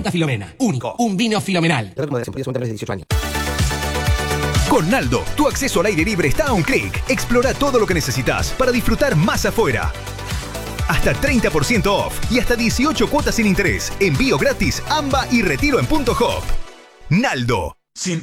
Santa Filomena. Único. Un vino filomenal. Con Naldo, tu acceso al aire libre está a un clic. Explora todo lo que necesitas para disfrutar más afuera. Hasta 30% off y hasta 18 cuotas sin interés. Envío gratis, AMBA y retiro en Punto Hop. Naldo. Sin